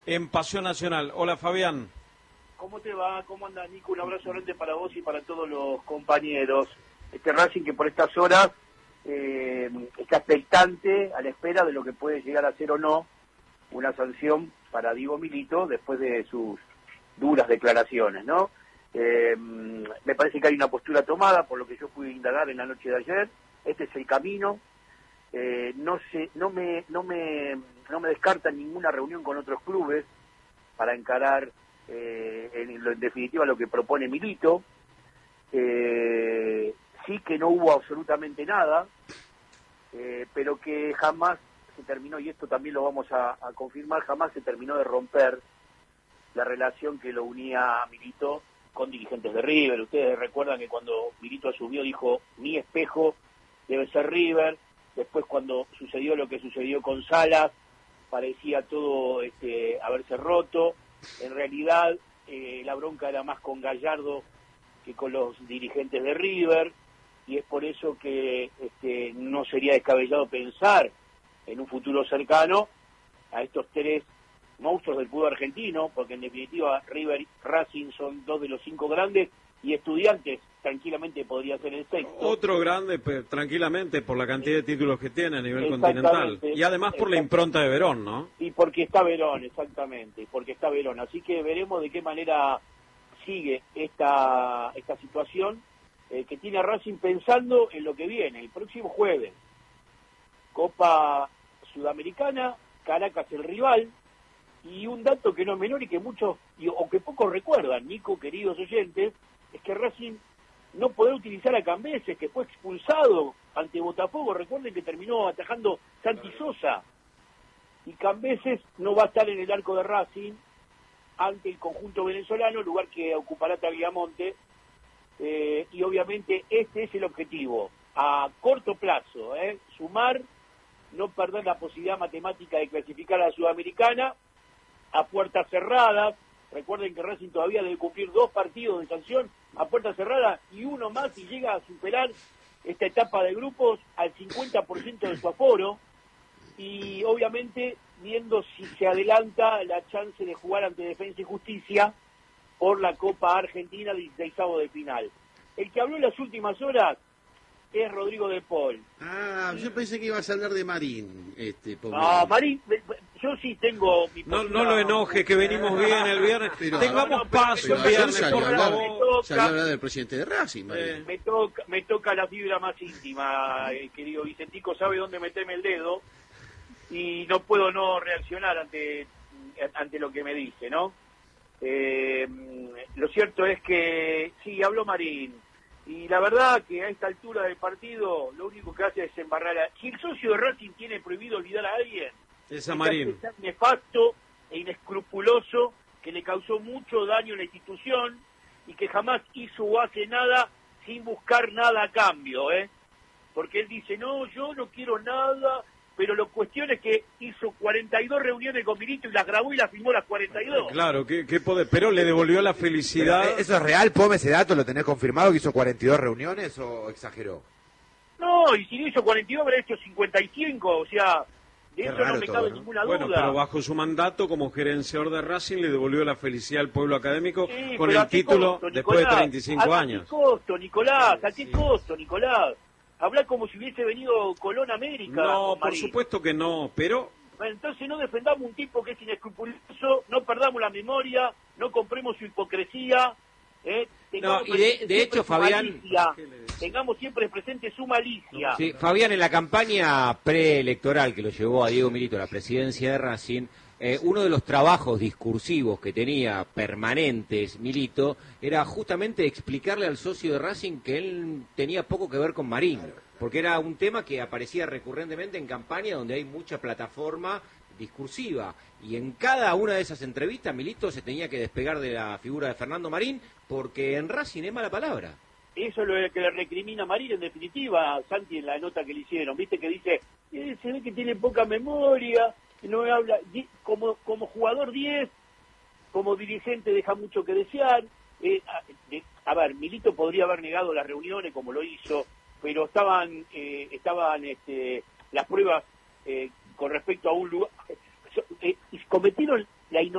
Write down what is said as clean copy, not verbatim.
en Pasión Nacional. Hola, Fabián. ¿Cómo te va? ¿Cómo anda, Nico? Un abrazo grande para vos y para todos los compañeros. Este Racing que por estas horas está expectante a la espera de lo que puede llegar a ser o no una sanción para Diego Milito después de sus duras declaraciones, ¿no? Me parece que hay una postura tomada, por lo que yo pude indagar en la noche de ayer. Este es el camino. No me descartan ninguna reunión con otros clubes para encarar en definitiva lo que propone Milito. Sí que no hubo absolutamente nada, pero que jamás se terminó, y esto también lo vamos a confirmar, jamás se terminó de romper la relación que lo unía a Milito con dirigentes de River. Ustedes recuerdan que cuando Milito asumió dijo, mi espejo debe ser River. Después cuando sucedió lo que sucedió con Salas, parecía todo haberse roto. En realidad la bronca era más con Gallardo que con los dirigentes de River, y es por eso que no sería descabellado pensar en un futuro cercano a estos tres monstruos del fútbol argentino, porque en definitiva River y Racing son dos de los 5 grandes, y Estudiantes tranquilamente podría ser el sexto. Otro grande, tranquilamente, por la cantidad de títulos que tiene a nivel continental. Y además por la impronta de Verón, ¿no? Y porque está Verón, exactamente, porque está Verón. Así que veremos de qué manera sigue esta situación que tiene a Racing pensando en lo que viene. El próximo jueves, Copa Sudamericana, Caracas el rival, y un dato que no es menor y que muchos, o que pocos recuerdan, Nico, queridos oyentes, es que Racing no podrá utilizar a Cambeses, que fue expulsado ante Botafogo. Recuerden que terminó atajando Santi Sosa, y Cambeses no va a estar en el arco de Racing ante el conjunto venezolano, lugar que ocupará Tagliamonte, y obviamente este es el objetivo a corto plazo, sumar, no perder la posibilidad matemática de clasificar a la Sudamericana a puertas cerradas. Recuerden que Racing todavía debe cumplir 2 partidos de sanción a puertas cerradas y uno más, y llega a superar esta etapa de grupos al 50% de su aforo, y obviamente viendo si se adelanta la chance de jugar ante Defensa y Justicia por la Copa Argentina 16avos de final. El que habló en las últimas horas es Rodrigo de Paul. Yo pensé que ibas a hablar de Marín. Marín, yo sí tengo mi no lo enoje, que venimos bien el viernes. Pero, tengamos paz el viernes, por favor. Salió a hablar del presidente de Racing, Marín. Me toca la fibra más íntima, querido Vicentico, sabe dónde meterme el dedo, y no puedo no reaccionar ante lo que me dice, ¿no? Lo cierto es que sí, habló Marín, y la verdad que a esta altura del partido lo único que hace es embarrar si el socio de Racing tiene prohibido olvidar a alguien, es a Marín. Es nefasto e inescrupuloso, que le causó mucho daño a la institución y que jamás hizo o hace nada sin buscar nada a cambio, porque él dice, no, yo no quiero nada, pero la cuestión es que hizo 42 reuniones con Milito y las grabó y las filmó las 42. Claro, ¿qué poder? Pero le devolvió la felicidad. Pero, ¿eso es real, Pome, ese dato? ¿Lo tenés confirmado que hizo 42 reuniones o exageró? No, y si no hizo 42 habrá hecho 55, o sea, de eso no me cabe ninguna duda. Bueno, pero bajo su mandato como gerenciador de Racing le devolvió la felicidad al pueblo académico, sí, con el título costo, después Nicolás, de 35 años. ¿A qué costo, Nicolás? ¿A qué costo, Nicolás? Habla como si hubiese venido Colón a América. No, por supuesto que no, pero... Bueno, entonces no defendamos un tipo que es inescrupuloso, no perdamos la memoria, no compremos su hipocresía. No, y de hecho, Fabián... Tengamos siempre presente su malicia. Sí, Fabián, en la campaña preelectoral que lo llevó a Diego Milito a la presidencia de Racing, uno de los trabajos discursivos que tenía permanentes Milito era justamente explicarle al socio de Racing que él tenía poco que ver con Marín, porque era un tema que aparecía recurrentemente en campaña donde hay mucha plataforma discursiva, y en cada una de esas entrevistas Milito se tenía que despegar de la figura de Fernando Marín, porque en Racing es mala palabra. Eso es lo que le recrimina a Marín, en definitiva, Santi, en la nota que le hicieron, viste que dice, se ve que tiene poca memoria, no habla, como jugador 10, como dirigente deja mucho que desear. A ver, Milito podría haber negado las reuniones como lo hizo, pero estaban las pruebas con respecto a un lugar, cometieron la